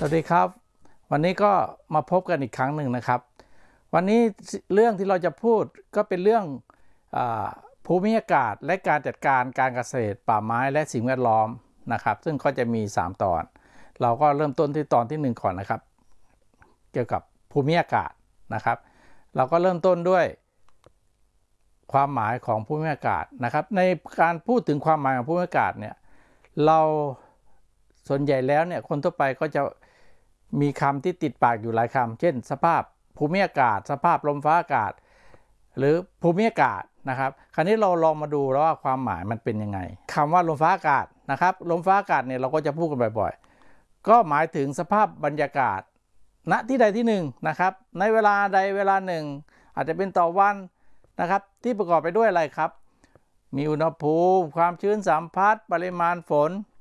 วัสดีครับวันนี้ก็มาพบกันอีกครั้งหนึ่งนะครับวันนี้เรื่องที่เราจะพูดก็เป็นเรื่องภูมิอากาศและการจัดการการเกษตรป่าไม้และสิ่งแวดล้อมนะครับซึ่งก็จะมี3ตอนเราก็เริ่มต้นที่ตอนที่1ก่อนนะครับเกี่ยวกับภูมิอากาศนะครับเราก็เริ่มต้นด้วยความหมายของภูมิอากาศนะครับในการพูดถึงความหมายของภูมิอากาศเนี่ยเราส่วนใหญ่แล้วเนี่ยคนทั่วไปก็จะมีคำที่ติดปากอยู่หลายคำเช่นสภาพภูมิอากาศสภาพลมฟ้าอากาศหรือภูมิอากาศนะครับคราวนี้เราลองมาดูแล้วว่าความหมายมันเป็นยังไงคำว่าลมฟ้าอากาศนะครับลมฟ้าอากาศเนี่ยเราก็จะพูดกันบ่อยๆก็หมายถึงสภาพบรรยากาศณที่ใดที่หนึ่งนะครับในเวลาใดเวลาหนึ่งอาจจะเป็นต่อวันนะครับที่ประกอบไปด้วยอะไรครับมีอุณหภูมิความชื้นสัมพัทธ์ปริมาณฝน